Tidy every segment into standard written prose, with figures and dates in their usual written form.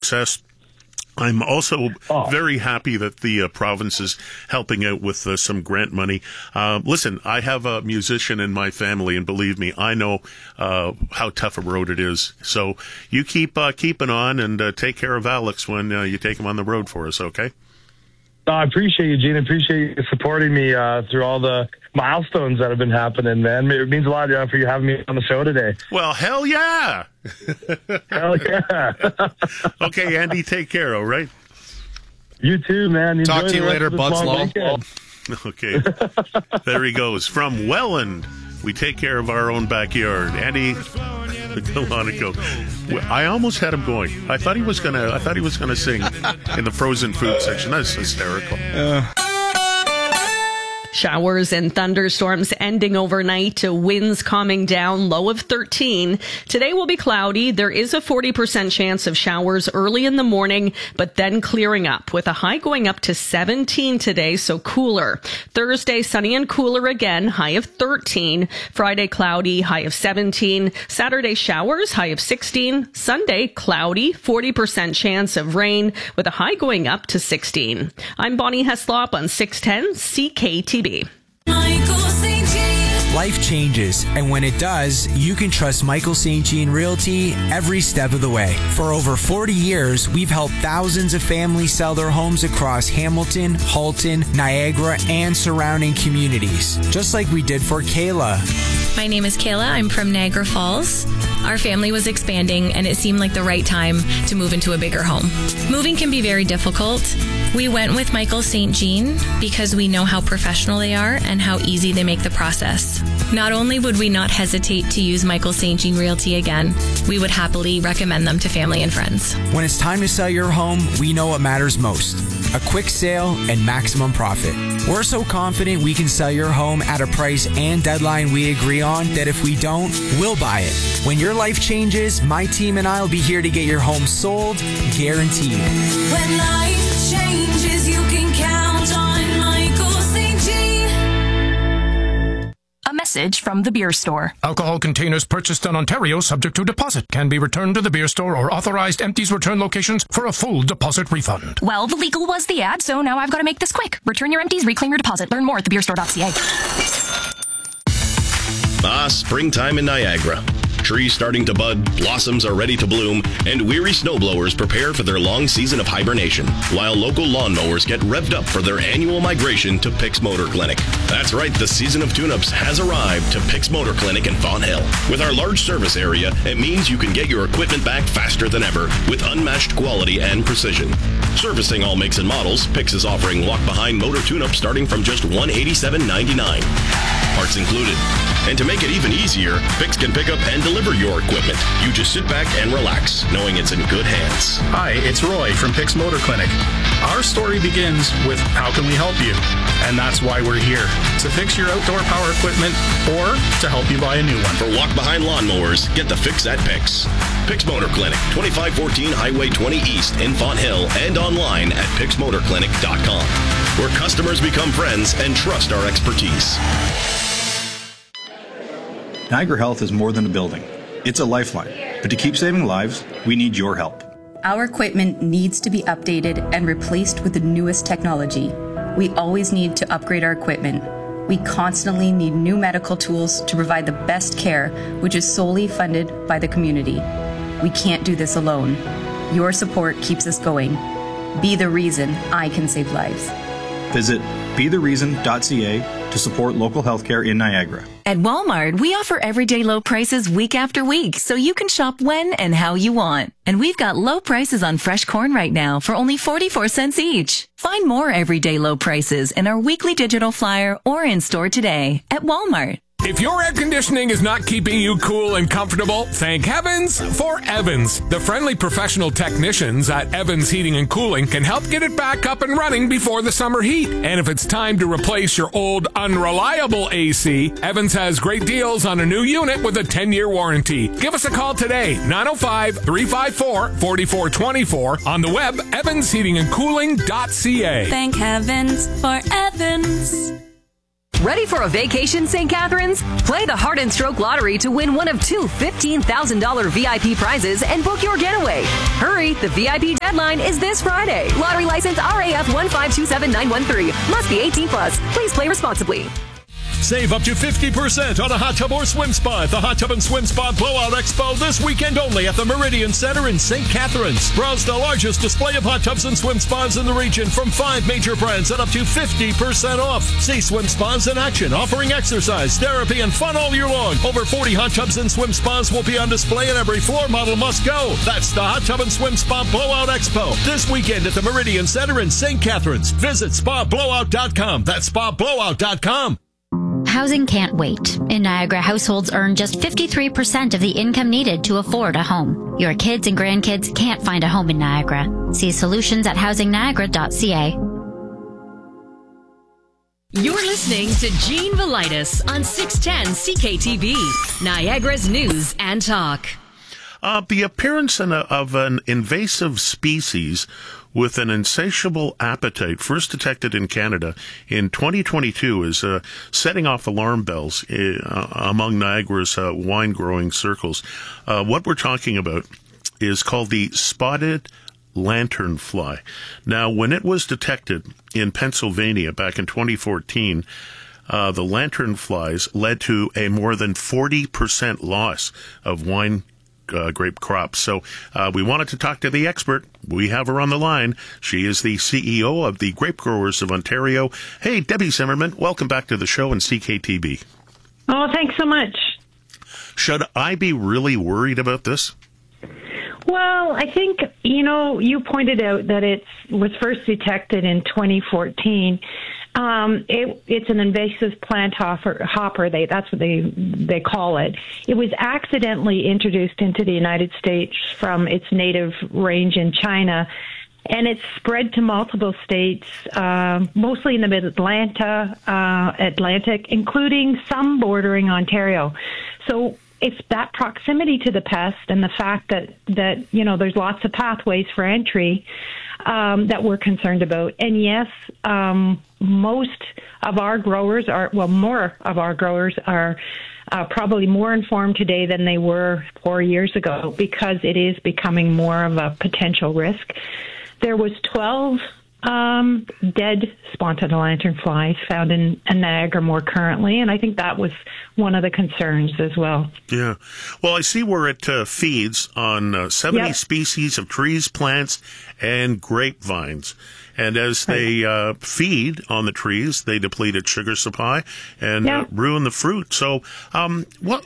success. I'm also very happy that the province is helping out with some grant money. Listen, I have a musician in my family, and believe me, I know how tough a road it is. So you keep keeping on and take care of Alex when you take him on the road for us, okay? I appreciate you, Gene. I appreciate you supporting me through all the milestones that have been happening, man. It means a lot for you having me on the show today. Well, hell yeah. Hell yeah. Okay, Andy, take care, all right? You too, man. Talk to you later, Buds Law. Okay. There he goes. From Welland, we take care of our own backyard. Andy, come on and go. I almost had him going. I thought he was gonna sing in the frozen food section. That's hysterical. Showers and thunderstorms ending overnight, winds calming down, low of 13. Today will be cloudy. There is a 40% chance of showers early in the morning, but then clearing up with a high going up to 17 today, so cooler. Thursday, sunny and cooler again, high of 13. Friday, cloudy, high of 17. Saturday, showers, high of 16. Sunday, cloudy, 40% chance of rain with a high going up to 16. I'm Bonnie Heslop on 610 CKTB. Life changes, and when it does, you can trust Michael St. Jean Realty every step of the way. For over 40 years, we've helped thousands of families sell their homes across Hamilton, Halton, Niagara, and surrounding communities, just like we did for Kayla. My name is Kayla. I'm from Niagara Falls. Our family was expanding, and it seemed like the right time to move into a bigger home. Moving can be very difficult. We went with Michael St. Jean because we know how professional they are and how easy they make the process. Not only would we not hesitate to use Michael St. Jean Realty again, we would happily recommend them to family and friends. When it's time to sell your home, we know what matters most: a quick sale and maximum profit. We're so confident we can sell your home at a price and deadline we agree on that if we don't, we'll buy it. When your life changes, my team and I will be here to get your home sold, guaranteed. When life changes, you can count on Michael St. Jean. A message from the beer store. Alcohol containers purchased in Ontario subject to deposit can be returned to the beer store or authorized empties return locations for a full deposit refund. Well, the legal was the ad, so now I've got to make this quick. Return your empties, reclaim your deposit. Learn more at thebeerstore.ca. Springtime in Niagara. Trees starting to bud, blossoms are ready to bloom, and weary snowblowers prepare for their long season of hibernation, while local lawnmowers get revved up for their annual migration to Pick's Motor Clinic. That's right, the season of tune-ups has arrived to Pick's Motor Clinic in Fonthill. With our large service area, it means you can get your equipment back faster than ever with unmatched quality and precision. Servicing all makes and models, Pick's is offering walk-behind motor tune-ups starting from just $187.99. Parts included. And to make it even easier, Pick's can pick up and deliver your equipment. You just sit back and relax, knowing it's in good hands. Hi, it's Roy from Pick's Motor Clinic. Our story begins with how can we help you? And that's why we're here, to fix your outdoor power equipment or to help you buy a new one. For walk-behind lawnmowers, get the fix at Pick's. Pick's Motor Clinic, 2514 Highway 20 East in Fonthill, and online at picksmotorclinic.com, where customers become friends and trust our expertise. Niagara Health is more than a building. It's a lifeline. But to keep saving lives, we need your help. Our equipment needs to be updated and replaced with the newest technology. We always need to upgrade our equipment. We constantly need new medical tools to provide the best care, which is solely funded by the community. We can't do this alone. Your support keeps us going. Be the reason I can save lives. Visit bethereason.ca to support local healthcare in Niagara. At Walmart, we offer everyday low prices week after week, so you can shop when and how you want. And we've got low prices on fresh corn right now for only 44 cents each. Find more everyday low prices in our weekly digital flyer or in store today at Walmart. If your air conditioning is not keeping you cool and comfortable, thank heavens for Evans. The friendly professional technicians at Evans Heating and Cooling can help get it back up and running before the summer heat. And if it's time to replace your old unreliable AC, Evans has great deals on a new unit with a 10-year warranty. Give us a call today, 905-354-4424, on the web, evansheatingandcooling.ca. Thank heavens for Evans. Ready for a vacation, St. Catharines? Play the Heart and Stroke Lottery to win one of two $15,000 VIP prizes and book your getaway. Hurry, the VIP deadline is this Friday. Lottery license RAF 1527913. Must be 18 plus. Please play responsibly. Save up to 50% on a hot tub or swim spa at the Hot Tub and Swim Spa Blowout Expo this weekend only at the Meridian Center in St. Catharines. Browse the largest display of hot tubs and swim spas in the region from 5 major brands at up to 50% off. See swim spas in action, offering exercise, therapy, and fun all year long. Over 40 hot tubs and swim spas will be on display and every floor model must go. That's the Hot Tub and Swim Spa Blowout Expo this weekend at the Meridian Center in St. Catharines. Visit spablowout.com. That's spablowout.com. Housing can't wait. In Niagara, households earn just 53% of the income needed to afford a home. Your kids and grandkids can't find a home in Niagara. See solutions at housingniagara.ca. You're listening to Gene Velitis on 610 CKTV, Niagara's News and Talk. The appearance of an invasive species with an insatiable appetite, first detected in Canada in 2022, is setting off alarm bells among Niagara's wine-growing circles. What we're talking about is called the spotted lanternfly. Now, when it was detected in Pennsylvania back in 2014, the lanternflies led to a more than 40% loss of wine grape crops. So we wanted to talk to the expert. We have her on the line. She is the CEO of the Grape Growers of Ontario. Hey, Debbie Zimmerman, welcome back to the show in CKTB. Oh, thanks so much. Should I be really worried about this? Well, I think, you pointed out that it was first detected in 2014. It's an invasive plant hopper. That's what they call it. It was accidentally introduced into the United States from its native range in China, and it's spread to multiple states, mostly in the Atlantic, including some bordering Ontario. So it's that proximity to the pest and the fact that there's lots of pathways for entry that we're concerned about. And yes, most of our growers more of our growers are probably more informed today than they were 4 years ago, because it is becoming more of a potential risk. There was 12 dead spotted lanternflies found in Niagara more currently, and I think that was one of the concerns as well. Yeah. Well, I see where it feeds on 70 species of trees, plants, and grapevines. And as they feed on the trees, they deplete its sugar supply and ruin the fruit. So, what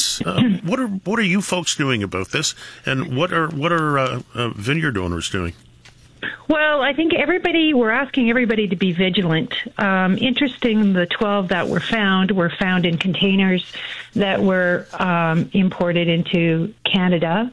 are you folks doing about this? And what are vineyard owners doing? Well, I think we're asking everybody to be vigilant. Interesting, the 12 that were found in containers that were imported into Canada.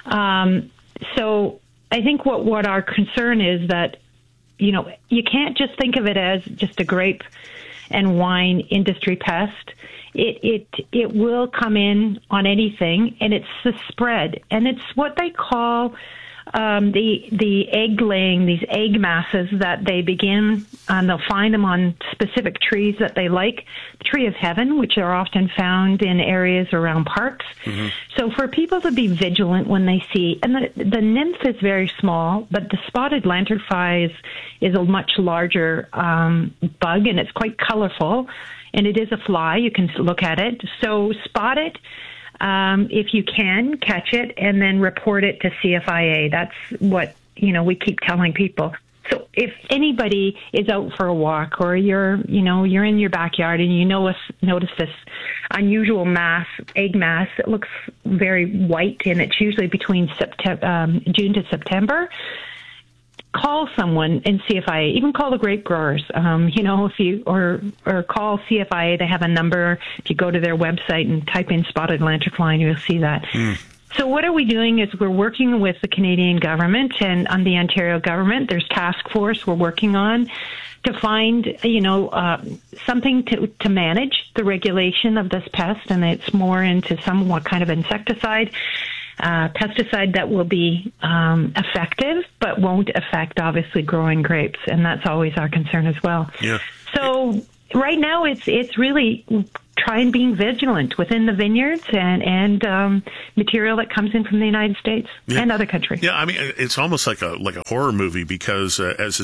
So I think what our concern is that, you can't just think of it as just a grape and wine industry pest. It will come in on anything, and it's the spread. And it's what they call the egg laying, these egg masses that they begin, and they'll find them on specific trees that they like. The tree of heaven, which are often found in areas around parks. Mm-hmm. So for people to be vigilant when they see, and the nymph is very small, but the spotted lanternfly is a much larger bug, and it's quite colorful, and it is a fly. You can look at it. So spot it. If you can, catch it and then report it to CFIA. That's what, we keep telling people. So if anybody is out for a walk, or you're in your backyard and you notice this unusual egg mass, it looks very white, and it's usually between June to September. Call someone in CFIA, even call the grape growers, if you, or call CFIA. They have a number. If you go to their website and type in spotted lanternfly, you'll see that. Mm. So what are we doing is we're working with the Canadian government and on the Ontario government. There's task force we're working on to find, something to manage the regulation of this pest. And it's more into what kind of insecticide, pesticide that will be effective, but won't affect, obviously, growing grapes. And that's always our concern as well. Yeah. So right now it's really try and being vigilant within the vineyards and material that comes in from the United States and other countries. Yeah, I mean, it's almost like a horror movie because as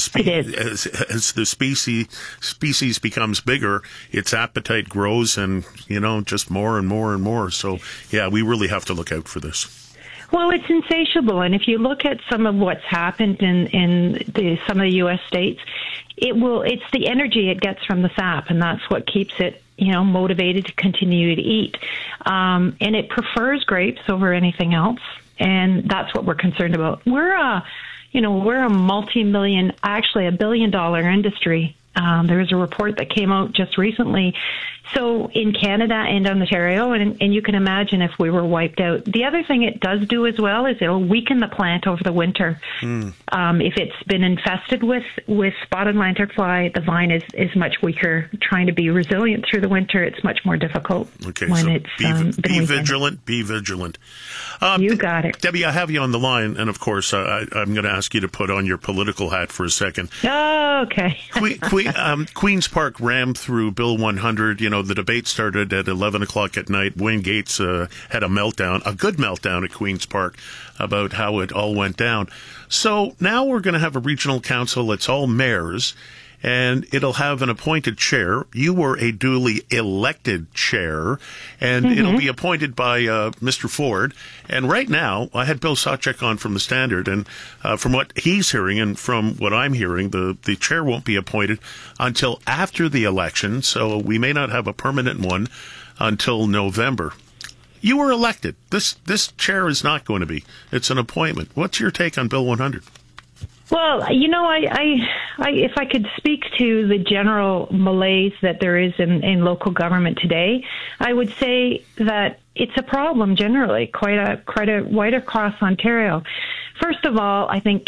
the species becomes bigger, its appetite grows, and just more and more and more. So yeah, we really have to look out for this. Well, it's insatiable, and if you look at some of what's happened in some of the U.S. states, it's the energy it gets from the sap, and that's what keeps it motivated to continue to eat. And it prefers grapes over anything else, and that's what we're concerned about. We're a multi-million, actually $1 billion industry. There was a report that came out just recently. So in Canada and Ontario, and you can imagine if we were wiped out. The other thing it does do as well is it'll weaken the plant over the winter. If it's been infested with spotted lanternfly, the vine is much weaker. Trying to be resilient through the winter, it's much more difficult. Okay, when so it's be vigilant. Be vigilant. You got it. Debbie, I have you on the line, and of course, I'm going to ask you to put on your political hat for a second. Oh, okay. Queen's Park rammed through Bill 100. The debate started at 11 o'clock at night. Wayne Gates had a good meltdown at Queen's Park about how it all went down. So now we're going to have a regional council. It's all mayors, and it'll have an appointed chair. You were a duly elected chair, and it'll be appointed by Mr. Ford. And right now, I had Bill Sawchuk on from the Standard, and from what he's hearing and from what I'm hearing, the chair won't be appointed until after the election, so we may not have a permanent one until November. You were elected. This chair is not going to be. It's an appointment. What's your take on Bill 100? Well, I if I could speak to the general malaise that there is in local government today, I would say that it's a problem generally, quite a wide across Ontario. First of all, I think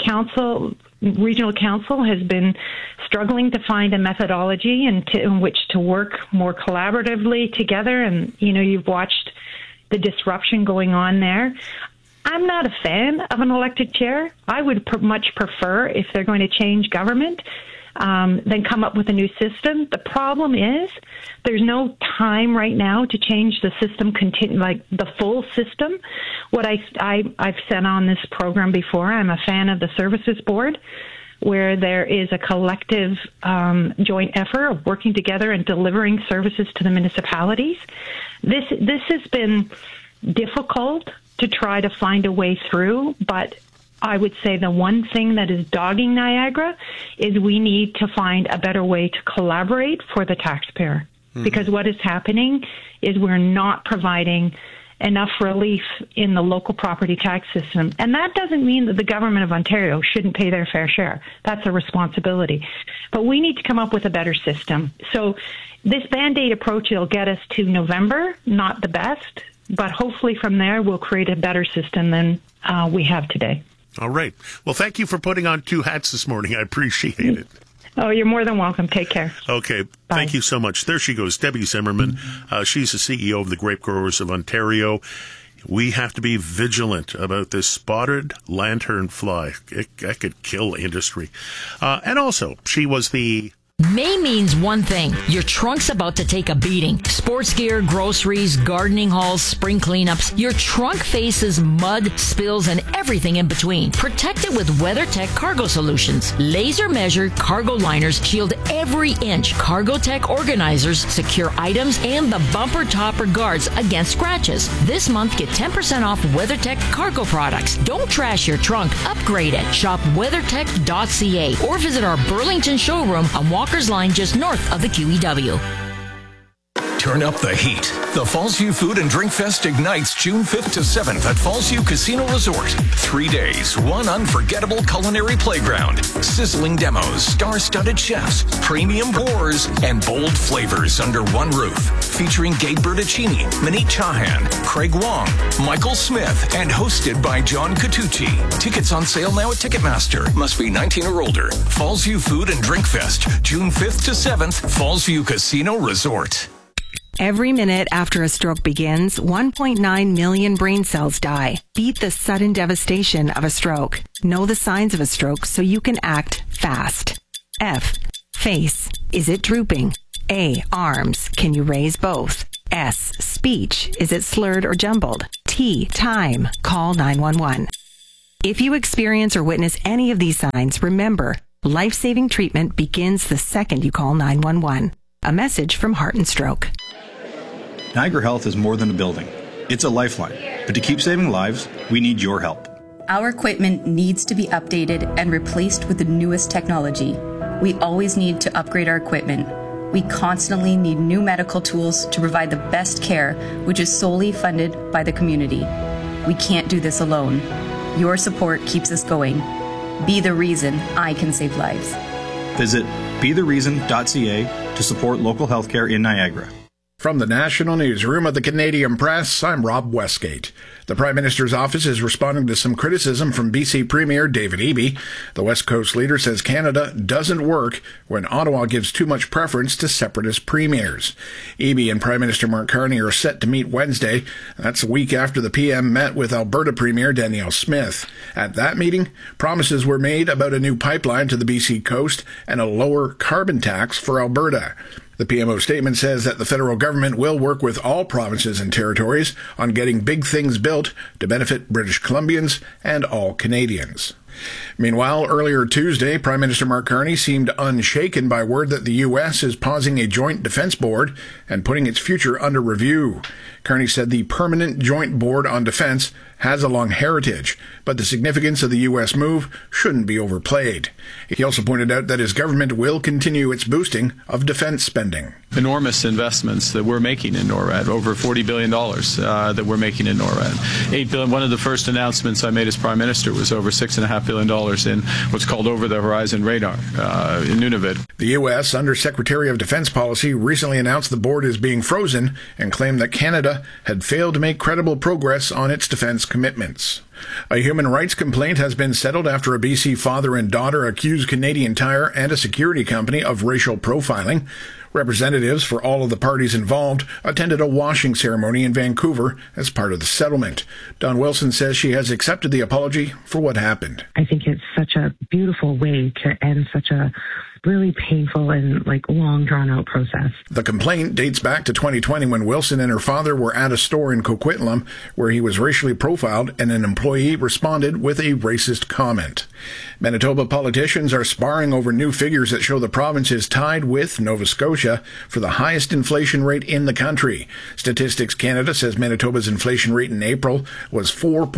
regional council has been struggling to find a methodology in which to work more collaboratively together, and you've watched the disruption going on there. I'm not a fan of an elected chair. I would much prefer, if they're going to change government, then come up with a new system. The problem is there's no time right now to change the system, like the full system. What I've said on this program before, I'm a fan of the Services Board, where there is a collective joint effort of working together and delivering services to the municipalities. This has been difficult to try to find a way through, but I would say the one thing that is dogging Niagara is we need to find a better way to collaborate for the taxpayer. Because what is happening is we're not providing enough relief in the local property tax system. And that doesn't mean that the government of Ontario shouldn't pay their fair share. That's a responsibility. But we need to come up with a better system. So this Band-Aid approach will get us to November, not the best, but hopefully from there we'll create a better system than we have today. All right. Well, thank you for putting on two hats this morning. I appreciate it. Oh, you're more than welcome. Take care. Okay. Bye. Thank you so much. There she goes, Debbie Zimmerman. She's the CEO of the Grape Growers of Ontario. We have to be vigilant about this spotted lanternfly. That could kill industry. And also, she was the... May means one thing. Your trunk's about to take a beating. Sports gear, groceries, gardening hauls, spring cleanups. Your trunk faces mud, spills, and everything in between. Protect it with WeatherTech Cargo Solutions. Laser measured cargo liners shield every inch. CargoTech organizers secure items and the bumper topper guards against scratches. This month, get 10% off WeatherTech cargo products. Don't trash your trunk. Upgrade it. Shop weathertech.ca or visit our Burlington showroom on Walker's Line just north of the QEW. Turn up the heat. The Fallsview Food and Drink Fest ignites June 5th to 7th at Fallsview Casino Resort. 3 days, one unforgettable culinary playground, sizzling demos, star-studded chefs, premium pours, and bold flavors under one roof. Featuring Gabe Bertaccini, Manit Chahan, Craig Wong, Michael Smith, and hosted by John Catucci. Tickets on sale now at Ticketmaster. Must be 19 or older. Fallsview Food and Drink Fest, June 5th to 7th, Fallsview Casino Resort. Every minute after a stroke begins, 1.9 million brain cells die. Beat the sudden devastation of a stroke. Know the signs of a stroke so you can act fast. F. Face. Is it drooping? A. Arms. Can you raise both? S. Speech. Is it slurred or jumbled? T. Time. Call 911. If you experience or witness any of these signs, remember, life-saving treatment begins the second you call 911. A message from Heart and Stroke. Niagara Health is more than a building. It's a lifeline. But to keep saving lives, we need your help. Our equipment needs to be updated and replaced with the newest technology. We always need to upgrade our equipment. We constantly need new medical tools to provide the best care, which is solely funded by the community. We can't do this alone. Your support keeps us going. Be the reason I can save lives. Visit bethereason.ca to support local healthcare in Niagara. From the National Newsroom of the Canadian Press, I'm Rob Westgate. The Prime Minister's office is responding to some criticism from BC Premier David Eby. The West Coast leader says Canada doesn't work when Ottawa gives too much preference to separatist premiers. Eby and Prime Minister Mark Carney are set to meet Wednesday. That's a week after the PM met with Alberta Premier Danielle Smith. At that meeting, promises were made about a new pipeline to the BC coast and a lower carbon tax for Alberta. The PMO statement says that the federal government will work with all provinces and territories on getting big things built to benefit British Columbians and all Canadians. Meanwhile, earlier Tuesday, Prime Minister Mark Carney seemed unshaken by word that the U.S. is pausing a joint defense board and putting its future under review. Carney said the Permanent Joint Board on Defense has a long heritage, but the significance of the U.S. move shouldn't be overplayed. He also pointed out that his government will continue its boosting of defense spending. Enormous investments that we're making in NORAD, over $40 billion that we're making in NORAD. $8 billion. One of the first announcements I made as Prime Minister was over $6.5 billion in what's called over-the-horizon radar in Nunavut. The U.S. Under Secretary of Defense Policy recently announced the board is being frozen and claimed that Canada had failed to make credible progress on its defense commitments. A human rights complaint has been settled after a BC father and daughter accused Canadian Tire and a security company of racial profiling. Representatives for all of the parties involved attended a washing ceremony in Vancouver as part of the settlement. Dawn Wilson says she has accepted the apology for what happened. I think it's such a beautiful way to end such a really painful and long drawn out process. The complaint dates back to 2020 when Wilson and her father were at a store in Coquitlam where he was racially profiled and an employee responded with a racist comment. Manitoba politicians are sparring over new figures that show the province is tied with Nova Scotia for the highest inflation rate in the country. Statistics Canada says Manitoba's inflation rate in April was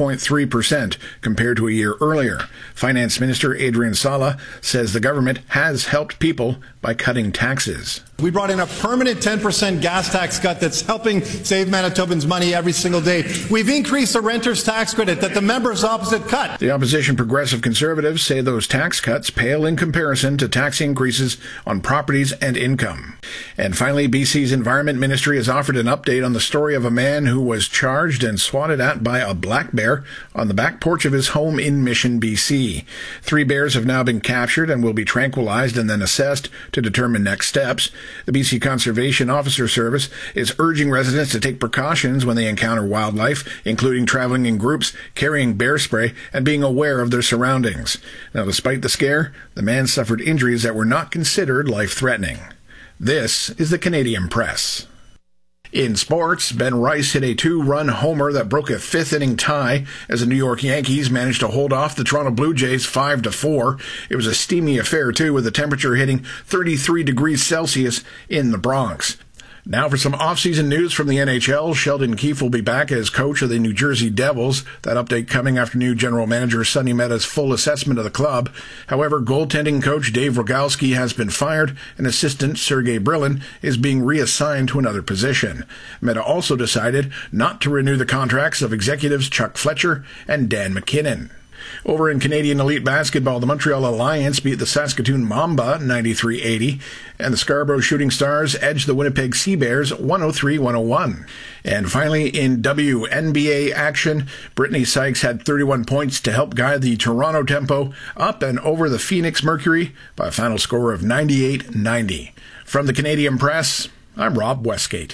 4.3% compared to a year earlier. Finance Minister Adrian Sala says the government has helped people by cutting taxes. We brought in a permanent 10% gas tax cut that's helping save Manitobans money every single day. We've increased the renter's tax credit that the members opposite cut. The opposition Progressive Conservatives say those tax cuts pale in comparison to tax increases on properties and income. And finally, BC's Environment Ministry has offered an update on the story of a man who was charged and swatted at by a black bear on the back porch of his home in Mission, BC. 3 bears have now been captured and will be tranquilized and then assessed to determine next steps. The BC Conservation Officer Service is urging residents to take precautions when they encounter wildlife, including traveling in groups, carrying bear spray, and being aware of their surroundings. Now, despite the scare, the man suffered injuries that were not considered life-threatening. This is the Canadian Press. In sports, Ben Rice hit a 2-run homer that broke a 5th-inning tie as the New York Yankees managed to hold off the Toronto Blue Jays 5-4. It was a steamy affair, too, with the temperature hitting 33 degrees Celsius in the Bronx. Now for some off-season news from the NHL. Sheldon Keefe will be back as coach of the New Jersey Devils. That update coming after new general manager Sonny Meta's full assessment of the club. However, goaltending coach Dave Rogalski has been fired, and assistant Sergei Brylin is being reassigned to another position. Meta also decided not to renew the contracts of executives Chuck Fletcher and Dan McKinnon. Over in Canadian Elite Basketball, the Montreal Alliance beat the Saskatoon Mamba 93-80, and the Scarborough Shooting Stars edged the Winnipeg Sea Bears 103-101. And finally, in WNBA action, Brittany Sykes had 31 points to help guide the Toronto Tempo up and over the Phoenix Mercury by a final score of 98-90. From the Canadian Press, I'm Rob Westgate.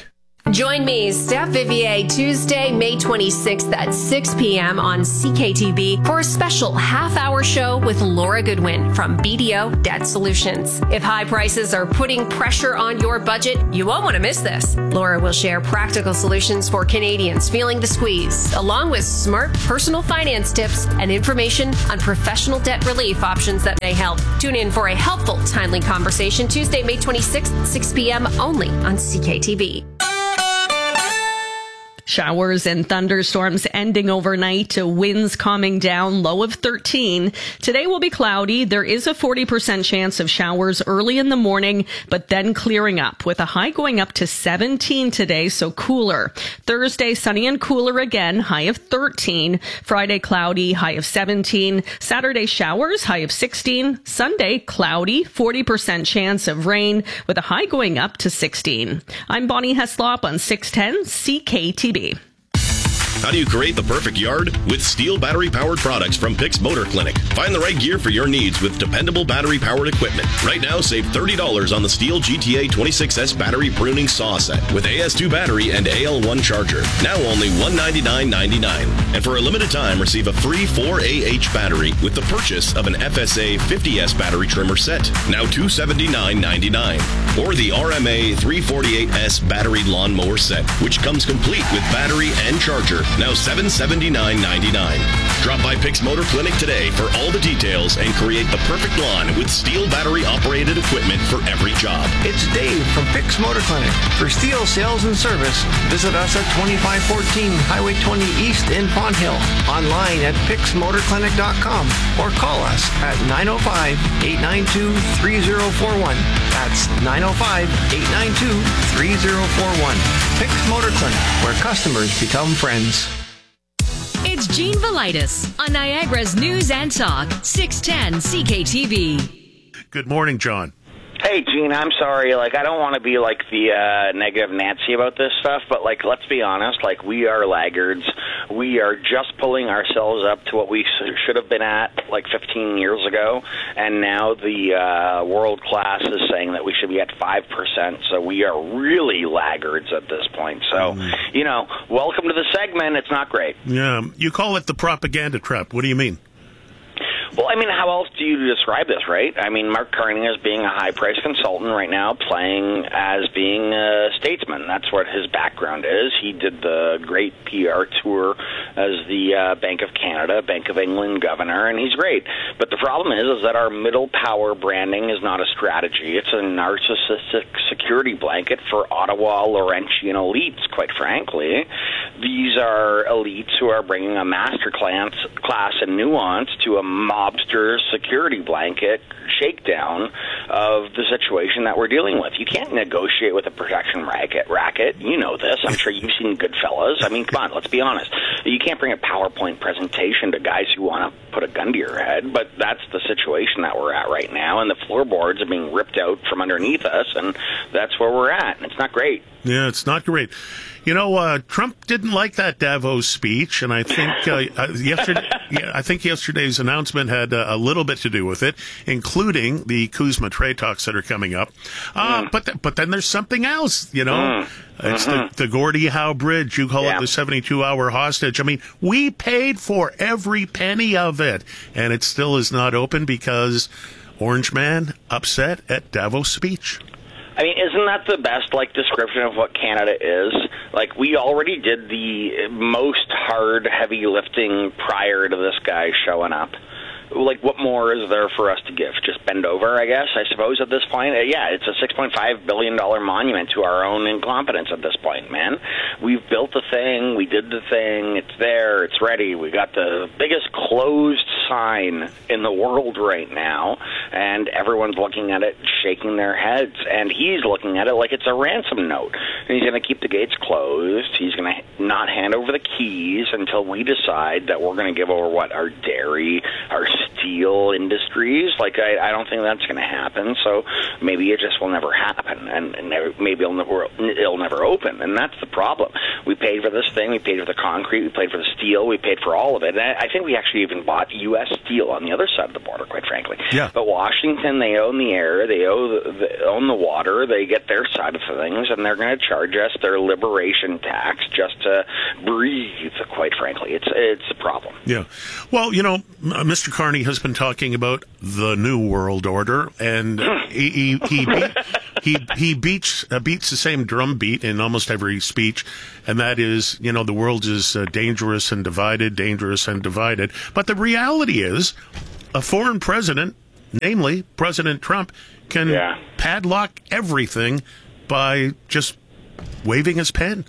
Join me, Steph Vivier, Tuesday, May 26th at 6 p.m. on CKTV for a special half-hour show with Laura Goodwin from BDO Debt Solutions. If high prices are putting pressure on your budget, you won't want to miss this. Laura will share practical solutions for Canadians feeling the squeeze, along with smart personal finance tips and information on professional debt relief options that may help. Tune in for a helpful, timely conversation Tuesday, May 26th, 6 p.m. only on CKTV. Showers and thunderstorms ending overnight, winds calming down, low of 13. Today will be cloudy. There is a 40% chance of showers early in the morning, but then clearing up with a high going up to 17 today, so cooler. Thursday, sunny and cooler again, high of 13. Friday, cloudy, high of 17. Saturday, showers, high of 16. Sunday, cloudy, 40% chance of rain with a high going up to 16. I'm Bonnie Heslop on 610 CKTB. How do you create the perfect yard? With Steel battery-powered products from Pix Motor Clinic. Find the right gear for your needs with dependable battery-powered equipment. Right now, save $30 on the Steel GTA 26S battery pruning saw set with AS2 battery and AL1 charger. Now only $199.99. And for a limited time, receive a free 4AH battery with the purchase of an FSA 50S battery trimmer set. Now $279.99. Or the RMA 348S battery lawnmower set, which comes complete with battery and charger. Now $779.99. Drop by Pix Motor Clinic today for all the details and create the perfect lawn with Steel battery-operated equipment for every job. It's Dave from Pix Motor Clinic. For Steel sales and service, visit us at 2514 Highway 20 East in Fonthill. Online at pixmotorclinic.com or call us at 905-892-3041. That's 905-892-3041. Pix Motor Clinic, where customers become friends. It's Gene Velitis on Niagara's News and Talk, 610 CKTV. Good morning, John. Hey, Gene, I'm sorry. I don't want to be the negative Nancy about this stuff, but let's be honest. We are laggards. We are just pulling ourselves up to what we should have been at 15 years ago, and now the world class is saying that we should be at 5%. So we are really laggards at this point. So, welcome to the segment. It's not great. Yeah, you call it the propaganda trap. What do you mean? Well, how else do you describe this, right? Mark Carney is being a high-priced consultant right now, playing as being a statesman. That's what his background is. He did the great PR tour as the Bank of Canada, Bank of England governor, and he's great. But the problem is that our middle power branding is not a strategy. It's a narcissistic security blanket for Ottawa Laurentian elites, quite frankly. These are elites who are bringing a master class and nuance to a mobster security blanket shakedown of the situation that we're dealing with. You can't negotiate with a protection racket. You know this. I'm sure you've seen Goodfellas. Come on, let's be honest. You can't bring a PowerPoint presentation to guys who want to put a gun to your head, but that's the situation that we're at right now, and the floorboards are being ripped out from underneath us, and that's where we're at, and it's not great. Yeah, it's not great. Trump didn't like that Davos speech, and I think yesterday's announcement had a little bit to do with it, including the Kuzma trade talks that are coming up. But then there's something else, It's the Gordie Howe Bridge. You call it the 72-hour hostage. We paid for every penny of it, and it still is not open because Orange Man upset at Davos speech. Isn't that the best description of what Canada is? We already did the most hard, heavy lifting prior to this guy showing up. What more is there for us to give? Just bend over, I guess, I suppose, at this point? It's a $6.5 billion monument to our own incompetence at this point, man. We've built the thing. We did the thing. It's there. It's ready. We got the biggest closed sign in the world right now, and everyone's looking at it, shaking their heads, and he's looking at it like it's a ransom note. And he's going to keep the gates closed. He's going to not hand over the keys until we decide that we're going to give over, our dairy, our steel industries. I don't think that's going to happen, so maybe it just will never happen, and maybe it'll never open, and that's the problem. We paid for this thing, we paid for the concrete, we paid for the steel, we paid for all of it, and I think we actually even bought U.S. U.S. steel on the other side of the border, quite frankly. Yeah. But Washington, they own the air, they own the water, they get their side of things, and they're going to charge us their liberation tax just to breathe, quite frankly. It's a problem. Yeah. Well, Mr. Carney has been talking about the New World Order, and he beats the same drum beat in almost every speech, and that is, the world is dangerous and divided. But the reality is, a foreign president, namely President Trump, can padlock everything by just waving his pen.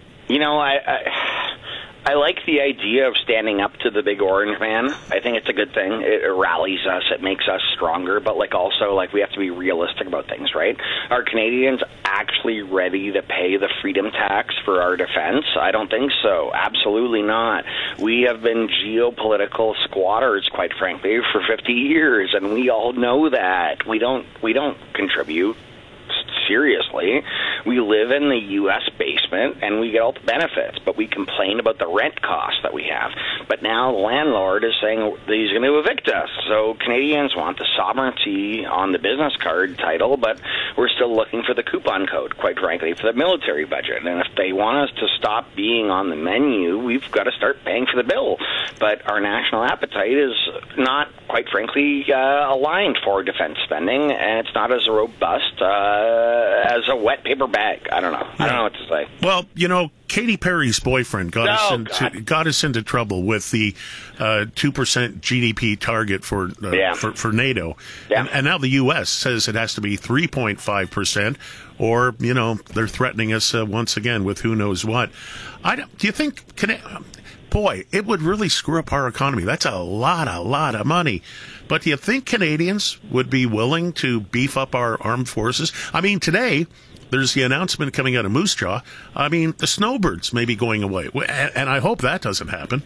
I like the idea of standing up to the big orange man. I think it's a good thing. It rallies us. It makes us stronger. But also we have to be realistic about things, right? Are Canadians actually ready to pay the freedom tax for our defense? I don't think so. Absolutely not. We have been geopolitical squatters, quite frankly, for 50 years, and we all know that. We don't contribute. Seriously, we live in the U.S. basement and we get all the benefits, but we complain about the rent costs that we have. But now the landlord is saying that he's going to evict us. So Canadians want the sovereignty on the business card title, but we're still looking for the coupon code, quite frankly, for the military budget. And if they want us to stop being on the menu, we've got to start paying for the bill. But our national appetite is not, quite frankly, aligned for defense spending, and it's not as robust as a wet paper bag. I don't know. I don't know what to say. Well, Katy Perry's boyfriend got us into trouble with the 2% GDP target for NATO. Yeah. And now the U.S. says it has to be 3.5%, or, they're threatening us once again with who knows what. Do you think... Boy, it would really screw up our economy. That's a lot of money. But do you think Canadians would be willing to beef up our armed forces? I mean, today, there's the announcement coming out of Moose Jaw. I mean, the snowbirds may be going away. And I hope that doesn't happen.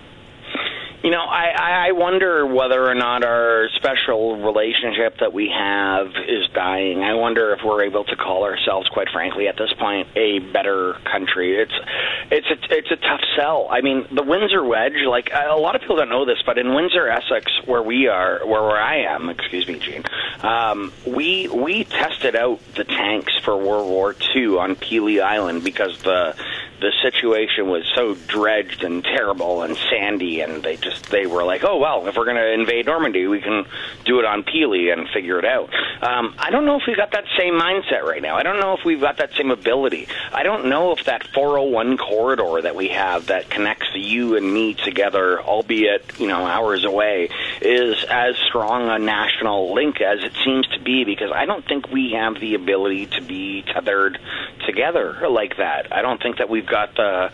I wonder whether or not our special relationship that we have is dying. I wonder if we're able to call ourselves, quite frankly, at this point, a better country. It's a tough sell. I mean, the Windsor Wedge, a lot of people don't know this, but in Windsor, Essex, where I am, excuse me, Gene, we tested out the tanks for World War II on Pelee Island because the situation was so dredged and terrible and sandy, and they were like, oh, well, if we're going to invade Normandy, we can do it on Pelee and figure it out. I don't know if we've got that same mindset right now. I don't know if we've got that same ability. I don't know if that 401 corridor that we have that connects you and me together, albeit, hours away, is as strong a national link as it seems to be, because I don't think we have the ability to be tethered together like that. I don't think that we've got the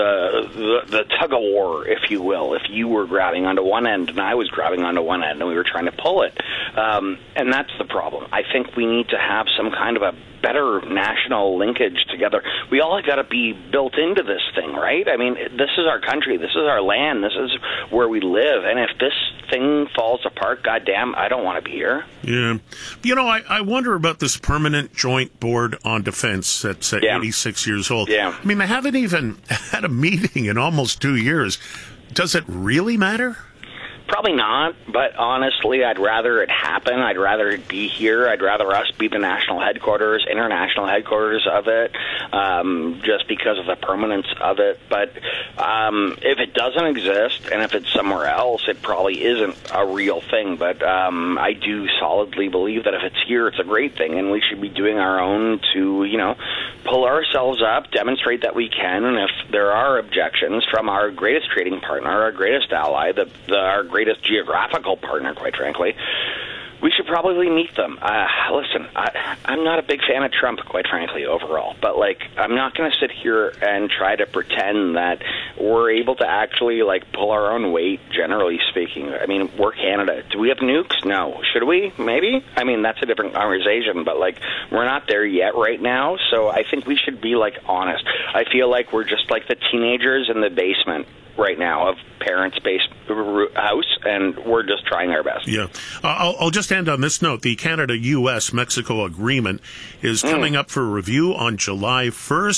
tug of war, if you will, if you were grabbing onto one end and I was grabbing onto one end and we were trying to pull it. And that's the problem. I think we need to have some kind of a better national linkage together. We all got to be built into this thing, right? I mean, this is our country. This is our land. This is where we live. And if this thing falls apart, goddamn, I don't want to be here. Yeah. I wonder about this Permanent Joint Board on Defense that's 86 years old. Yeah. I mean, they haven't even had a meeting in almost 2 years. Does it really matter? Probably not, but honestly, I'd rather it happen. I'd rather it be here. I'd rather us be the national headquarters, international headquarters of it, just because of the permanence of it. But if it doesn't exist, and if it's somewhere else, it probably isn't a real thing. But I do solidly believe that if it's here, it's a great thing, and we should be doing our own to, pull ourselves up, demonstrate that we can, and if there are objections from our greatest trading partner, our greatest ally, our greatest geographical partner, quite frankly, we should probably meet them. Listen, I'm not a big fan of Trump, quite frankly, overall. But, I'm not going to sit here and try to pretend that we're able to actually, pull our own weight, generally speaking. I mean, we're Canada. Do we have nukes? No. Should we? Maybe? I mean, that's a different conversation. But, we're not there yet right now. So I think we should be, honest. I feel like we're just like the teenagers in the basement right now of parents' house, and we're just trying our best. Yeah. I'll just end on this note. The Canada-U.S.-Mexico agreement is coming up for review on July 1st,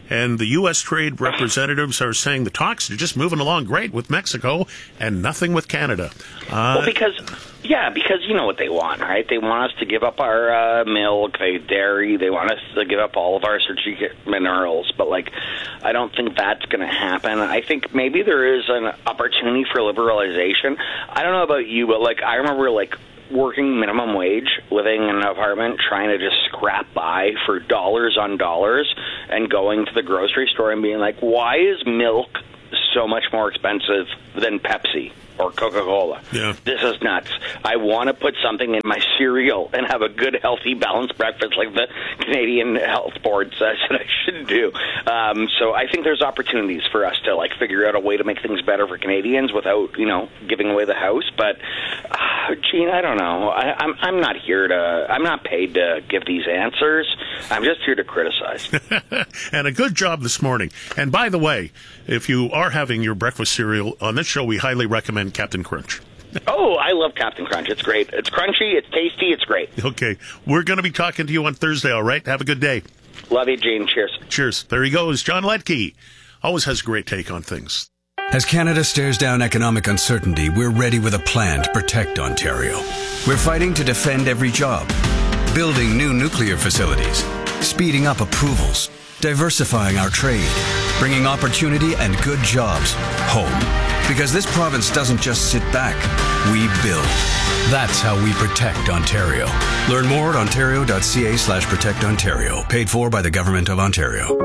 and the U.S. trade representatives are saying the talks are just moving along great with Mexico and nothing with Canada. Well, because you know what they want, right? They want us to give up our milk, dairy. They want us to give up all of our strategic minerals. But, I don't think that's going to happen. I think maybe there is an opportunity for liberalization. I don't know about you, but, I remember, working minimum wage, living in an apartment, trying to just scrap by for dollars on dollars, and going to the grocery store and being like, why is milk so much more expensive than Pepsi or Coca-Cola? Yeah. This is nuts. I want to put something in my cereal and have a good, healthy, balanced breakfast like the Canadian Health Board says that I should do. So I think there's opportunities for us to figure out a way to make things better for Canadians without, giving away the house. But, Gene, I don't know. I'm not here to, I'm not paid to give these answers. I'm just here to criticize. And a good job this morning. And by the way, if you are having your breakfast cereal, on this show we highly recommend Captain Crunch. Oh, I love Captain Crunch. It's great. It's crunchy, it's tasty, it's great. Okay. We're going to be talking to you on Thursday, all right? Have a good day. Love you, Gene. Cheers. Cheers. There he goes. John Letke. Always has a great take on things. As Canada stares down economic uncertainty, we're ready with a plan to protect Ontario. We're fighting to defend every job, building new nuclear facilities, speeding up approvals, diversifying our trade, bringing opportunity and good jobs home. Because this province doesn't just sit back, we build. That's how we protect Ontario. Learn more at ontario.ca/protectontario. Paid for by the Government of Ontario.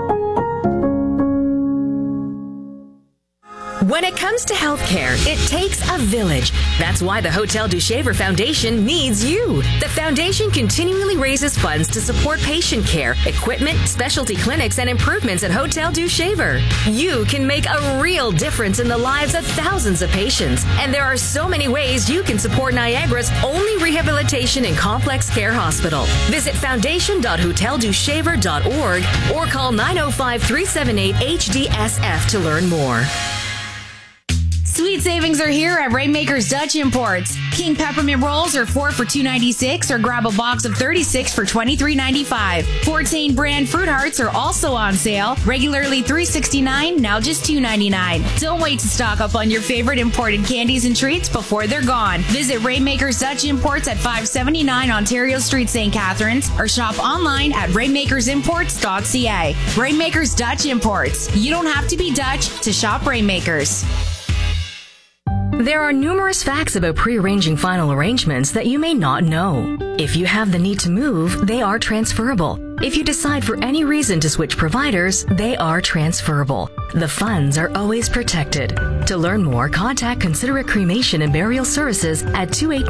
When it comes to healthcare, it takes a village. That's why the Hotel du Shaver Foundation needs you. The foundation continually raises funds to support patient care, equipment, specialty clinics, and improvements at Hotel du Shaver. You can make a real difference in the lives of thousands of patients, and there are so many ways you can support Niagara's only rehabilitation and complex care hospital. Visit foundation.hoteldushaver.org or call 905-378-HDSF to learn more. Sweet savings are here at Rainmaker's Dutch Imports. King peppermint rolls are 4 for $2.96 or grab a box of 36 for $23.95. Fortain brand fruit hearts are also on sale. Regularly $3.69, now just $2.99. Don't wait to stock up on your favorite imported candies and treats before they're gone. Visit Rainmaker's Dutch Imports at 579 Ontario Street, St. Catharines, or shop online at rainmakersimports.ca. Rainmaker's Dutch Imports. You don't have to be Dutch to shop Rainmakers. There are numerous facts about pre-arranging final arrangements that you may not know. If you have the need to move, they are transferable. If you decide for any reason to switch providers, they are transferable. The funds are always protected. To learn more, contact Considerate Cremation and Burial Services at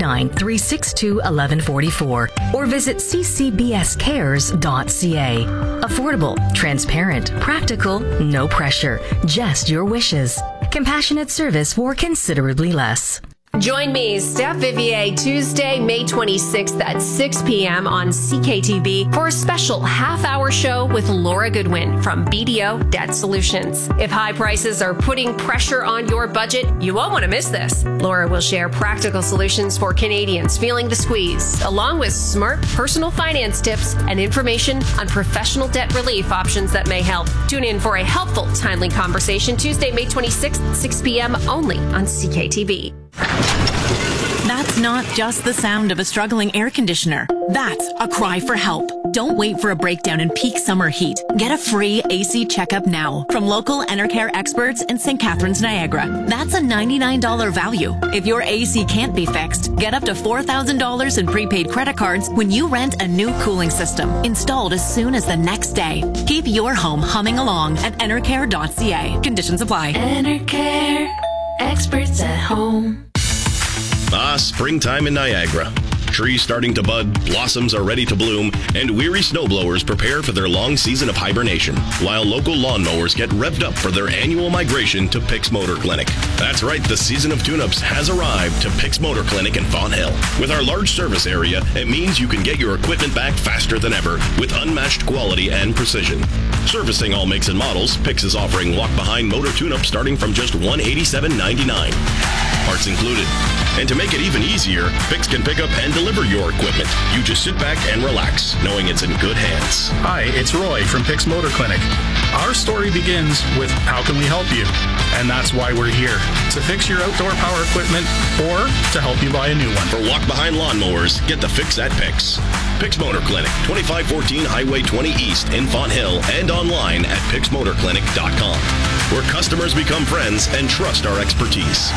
289-362-1144 or visit ccbscares.ca. Affordable, transparent, practical, no pressure, just your wishes. Compassionate service for considerably less. Join me, Steph Vivier, Tuesday, May 26th at 6 p.m. on CKTV for a special half-hour show with Laura Goodwin from BDO Debt Solutions. If high prices are putting pressure on your budget, you won't want to miss this. Laura will share practical solutions for Canadians feeling the squeeze, along with smart personal finance tips and information on professional debt relief options that may help. Tune in for a helpful, timely conversation Tuesday, May 26th, 6 p.m. only on CKTV. That's not just the sound of a struggling air conditioner. That's a cry for help. Don't wait for a breakdown in peak summer heat. Get a free AC checkup now from local Enercare experts in St. Catharines, Niagara. That's a $99 value. If your AC can't be fixed, get up to $4,000 in prepaid credit cards when you rent a new cooling system, installed as soon as the next day. Keep your home humming along at enercare.ca. Conditions apply. Enercare, experts at home. Springtime in Niagara. Trees starting to bud, blossoms are ready to bloom, and weary snowblowers prepare for their long season of hibernation, while local lawnmowers get revved up for their annual migration to Pix Motor Clinic. That's right, the season of tune-ups has arrived to Pix Motor Clinic in Fonthill. With our large service area, it means you can get your equipment back faster than ever with unmatched quality and precision. Servicing all makes and models, Pix is offering walk-behind motor tune-ups starting from just $187.99. parts included. And to make it even easier, Fix can pick up and deliver your equipment. You just sit back and relax, knowing it's in good hands. Hi, it's Roy from Pix Motor Clinic. Our story begins with how can we help you? And that's why we're here, to fix your outdoor power equipment or to help you buy a new one. For walk-behind lawnmowers, get the fix at Pix. Pix Motor Clinic, 2514 Highway 20 East in Fonthill, and online at pixmotorclinic.com, where customers become friends and trust our expertise.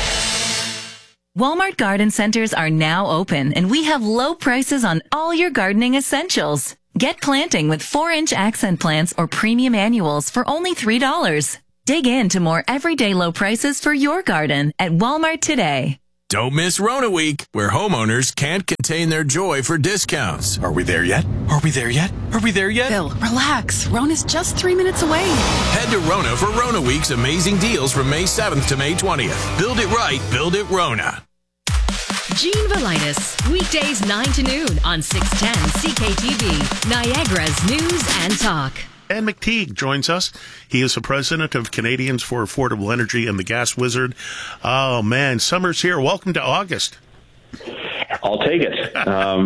Walmart Garden Centers are now open, and we have low prices on all your gardening essentials. Get planting with 4-inch accent plants or premium annuals for only $3. Dig into more everyday low prices for your garden at Walmart today. Don't miss Rona Week, where homeowners can't contain their joy for discounts. Are we there yet? Are we there yet? Are we there yet? Bill, relax. Rona's just 3 minutes away. Head to Rona for Rona Week's amazing deals from May 7th to May 20th. Build it right, build it Rona. Gene Velitis, weekdays 9 to noon on 610 CKTV, Niagara's News and Talk. Dan McTeague joins us. He is the president of Canadians for Affordable Energy and the Gas Wizard. Oh, man, summer's here. Welcome to August. I'll take it.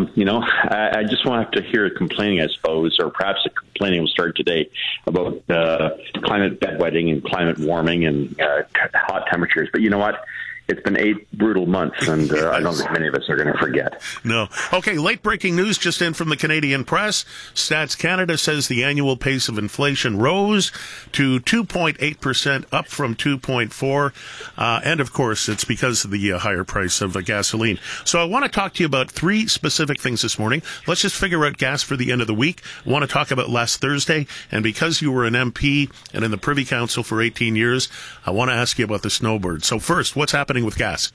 I just won't have to hear complaining, I suppose, or perhaps the complaining will start today about climate bedwetting and climate warming and hot temperatures. But you know what? It's been 8 brutal months, and I don't think many of us are going to forget. No. Okay, late-breaking news just in from the Canadian press. Stats Canada says the annual pace of inflation rose to 2.8%, up from 2.4%. And, of course, it's because of the higher price of gasoline. So I want to talk to you about 3 specific things this morning. Let's just figure out gas for the end of the week. I want to talk about last Thursday. And because you were an MP and in the Privy Council for 18 years, I want to ask you about the snowbird. So first, what's happening with gas?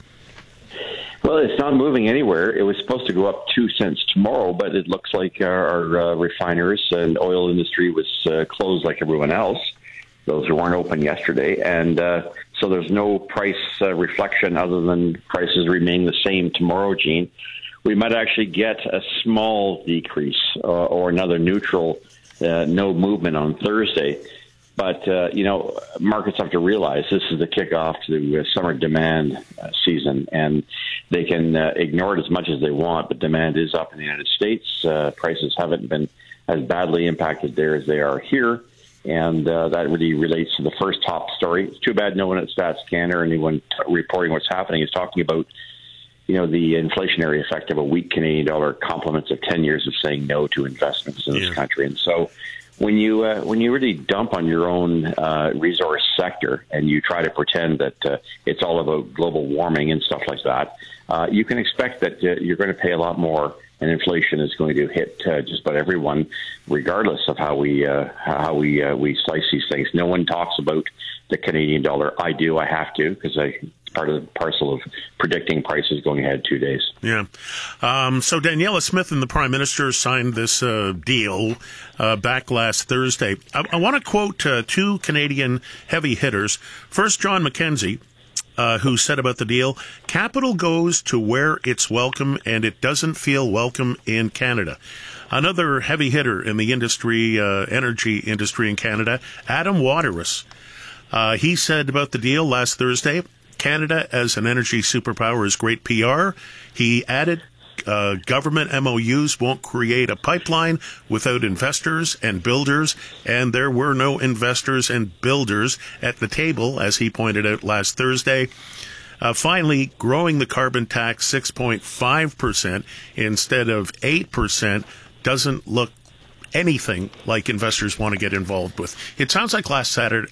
Well, it's not moving anywhere. It was supposed to go up 2 cents tomorrow, but it looks like our refiners and oil industry was closed like everyone else, those who weren't open yesterday. And so there's no price reflection other than prices remain the same tomorrow, Gene. We might actually get a small decrease or another neutral, no movement on Thursday. But, markets have to realize this is the kickoff to summer demand season, and they can ignore it as much as they want, but demand is up in the United States. Prices haven't been as badly impacted there as they are here, and that really relates to the first top story. It's too bad no one at Stats Canada or anyone reporting what's happening is talking about, the inflationary effect of a weak Canadian dollar, compliments of 10 years of saying no to investments in this country. And so when you really dump on your own resource sector and you try to pretend that it's all about global warming and stuff like that, you can expect that you're going to pay a lot more, and inflation is going to hit just about everyone, regardless of how we slice these things. No one talks about the Canadian dollar. I do. I have to, because it's part of the parcel of predicting prices going ahead 2 days. Yeah. So Daniela Smith and the Prime Minister signed this deal back last Thursday. I want to quote 2 Canadian heavy hitters. First, John McKenzie, who said about the deal, "Capital goes to where it's welcome, and it doesn't feel welcome in Canada." Another heavy hitter in the industry, energy industry in Canada, Adam Waterous. He said about the deal last Thursday, "Canada as an energy superpower is great PR." He added, government MOUs won't create a pipeline without investors and builders, and there were no investors and builders at the table, as he pointed out last Thursday. Finally, growing the carbon tax 6.5% instead of 8% doesn't look anything like investors want to get involved with. It sounds like Thursday.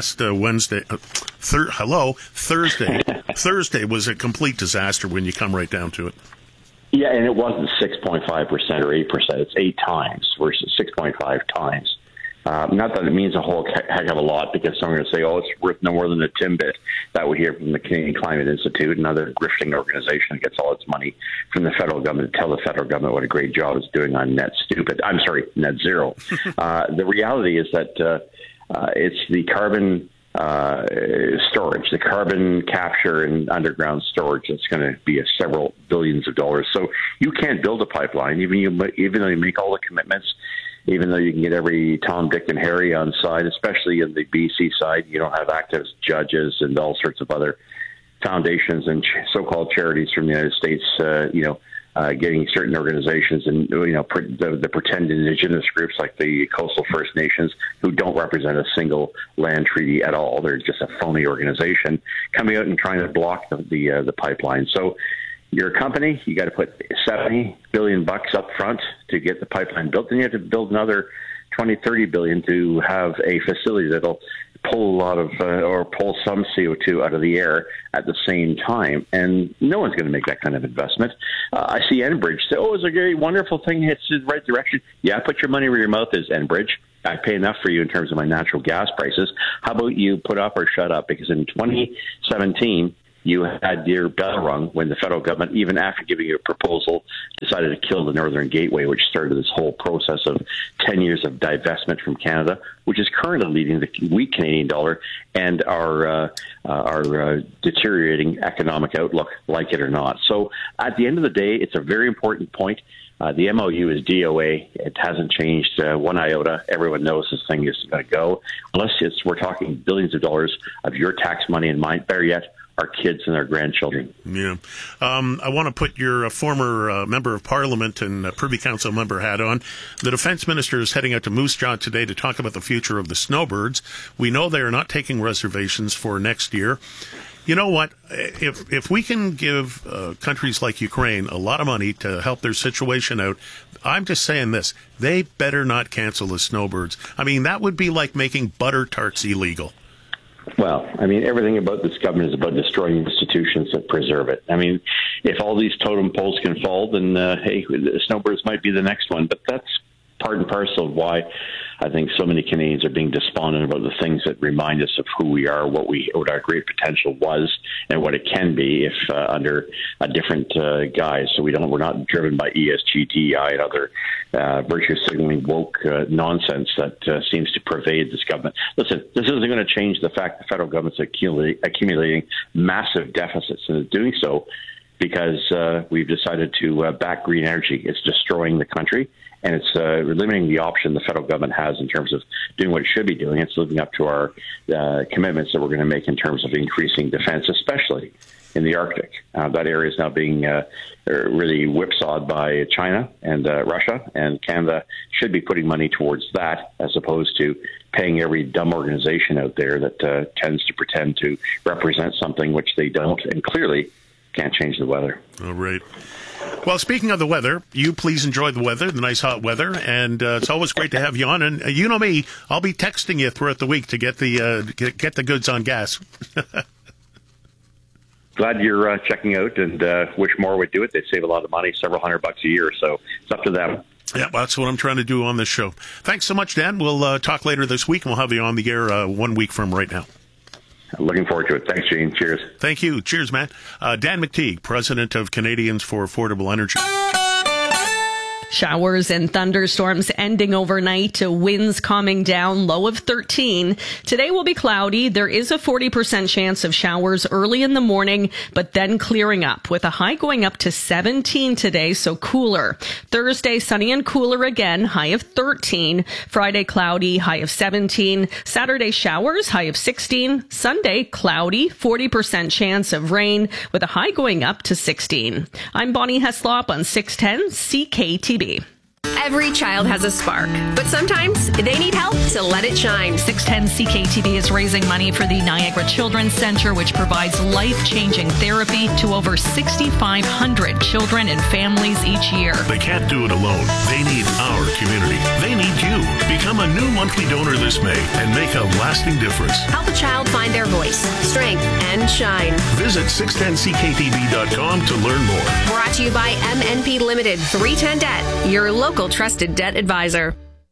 Thursday was a complete disaster when you come right down to it. Yeah, and it wasn't 6.5% or 8%. It's 8 times versus 6.5 times. Not that it means a whole heck of a lot, because some are going to say, oh, it's worth no more than a Timbit. That we hear from the Canadian Climate Institute, another grifting organization that gets all its money from the federal government to tell the federal government what a great job it's doing on net zero. The reality is that it's the carbon storage, the carbon capture and underground storage that's going to be several billions of dollars. So you can't build a pipeline, even though you make all the commitments, even though you can get every Tom, Dick, and Harry on side, especially in the BC side. You don't have active judges and all sorts of other foundations and so-called charities from the United States, getting certain organizations and, the pretend indigenous groups like the Coastal First Nations, who don't represent a single land treaty at all. They're just a phony organization coming out and trying to block the pipeline. So you're a company, you got to put $70 billion up front to get the pipeline built. Then you have to build another 20-30 billion to have a facility that'll pull pull some CO2 out of the air at the same time. And no one's going to make that kind of investment. I see Enbridge say, it's a very wonderful thing. It's the right direction. Yeah, put your money where your mouth is, Enbridge. I pay enough for you in terms of my natural gas prices. How about you put up or shut up? Because in 2017, you had your bell rung when the federal government, even after giving you a proposal, decided to kill the Northern Gateway, which started this whole process of 10 years of divestment from Canada, which is currently leading the weak Canadian dollar and our deteriorating economic outlook, like it or not. So at the end of the day, it's a very important point. The MOU is DOA. It hasn't changed one iota. Everyone knows this thing is going to go. Unless we're talking billions of dollars of your tax money and mine, better yet, our kids and our grandchildren. Yeah. I want to put your former member of Parliament and Privy Council member hat on. The Defence Minister is heading out to Moose Jaw today to talk about the future of the snowbirds. We know they are not taking reservations for next year. You know what? If we can give countries like Ukraine a lot of money to help their situation out, I'm just saying this. They better not cancel the snowbirds. I mean, that would be like making butter tarts illegal. Well, I mean, everything about this government is about destroying institutions that preserve it. I mean, if all these totem poles can fall, then, hey, the snowbirds might be the next one. But that's part and parcel of why I think so many Canadians are being despondent about the things that remind us of who we are, what our great potential was, and what it can be if under a different guise. So we're not driven by ESG, DEI, and other virtue signaling woke nonsense that seems to pervade this government. Listen, this isn't going to change the fact the federal government's accumulating massive deficits, and is doing so because we've decided to back green energy. It's destroying the country. And it's limiting the option the federal government has in terms of doing what it should be doing. It's living up to our commitments that we're going to make in terms of increasing defense, especially in the Arctic. That area is now being really whipsawed by China and Russia, and Canada should be putting money towards that as opposed to paying every dumb organization out there that tends to pretend to represent something which they don't and clearly can't change the weather. All right. Well, speaking of the weather, you please enjoy the weather, the nice hot weather, and it's always great to have you on. And you know me, I'll be texting you throughout the week to get the goods on gas. Glad you're checking out, and wish more would do it. They save a lot of money, several $100 a year, so it's up to them. Yeah, that's what I'm trying to do on this show. Thanks so much, Dan. We'll talk later this week, and we'll have you on the air 1 week from right now. Looking forward to it. Thanks, Gene. Cheers. Thank you. Cheers, man. Dan McTeague, President of Canadians for Affordable Energy. Showers and thunderstorms ending overnight, winds calming down, low of 13. Today will be cloudy. There is a 40% chance of showers early in the morning, but then clearing up with a high going up to 17 today, so cooler. Thursday, sunny and cooler again, high of 13. Friday, cloudy, high of 17. Saturday, showers, high of 16. Sunday, cloudy, 40% chance of rain with a high going up to 16. I'm Bonnie Heslop on 610 CKTB. Every child has a spark, but sometimes they need help to let it shine. 610 CKTB is raising money for the Niagara Children's Center, which provides life-changing therapy to over 6,500 children and families each year. They can't do it alone. They need our community. They need you. Become a new monthly donor this May and make a lasting difference. Help a child find their voice, strength, and shine. Visit 610ckTB.com to learn more. Brought to you by MNP Limited 310 Debt, your local trusted debt advisor.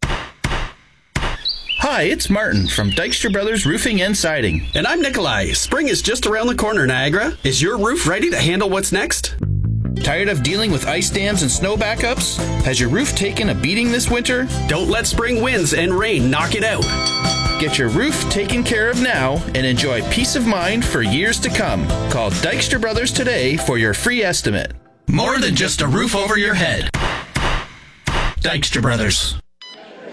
Hi, it's Martin from Dykstra Brothers Roofing and Siding. And I'm Nikolai. Spring is just around the corner, Niagara. Is your roof ready to handle what's next? Tired of dealing with ice dams and snow backups? Has your roof taken a beating this winter? Don't let spring winds and rain knock it out. Get your roof taken care of now and enjoy peace of mind for years to come. Call Dykstra Brothers today for your free estimate. More than just a roof over your head. Dykstra Brothers.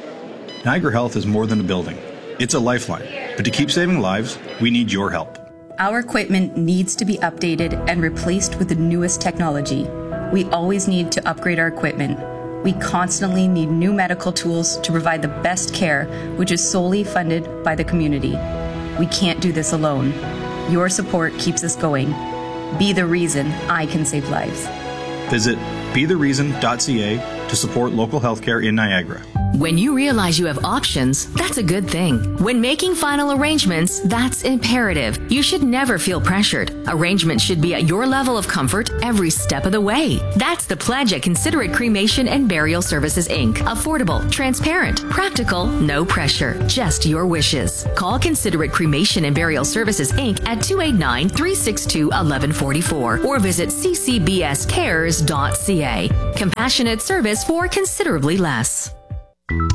Niagara Health is more than a building. It's a lifeline. But to keep saving lives, we need your help. Our equipment needs to be updated and replaced with the newest technology. We always need to upgrade our equipment. We constantly need new medical tools to provide the best care, which is solely funded by the community. We can't do this alone. Your support keeps us going. Be the reason I can save lives. Visit bethereason.ca to support local healthcare in Niagara. When you realize you have options, that's a good thing. When making final arrangements, that's imperative. You should never feel pressured. Arrangements should be at your level of comfort every step of the way. That's the pledge at Considerate Cremation and Burial Services, Inc. Affordable, transparent, practical, no pressure, just your wishes. Call Considerate Cremation and Burial Services, Inc. at 289-362-1144 or visit ccbscares.ca. Compassionate service for considerably less.